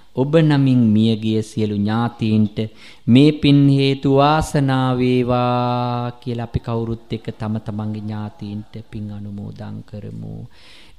ඔබ නමින් මියගිය සියලු ඥාතීන්ට මේ පින් හේතු වාසනා වේවා කියලා අපි කවුරුත් එක්ක තම තමන්ගේ ඥාතීන්ට පින් අනුමෝදන් කරමු.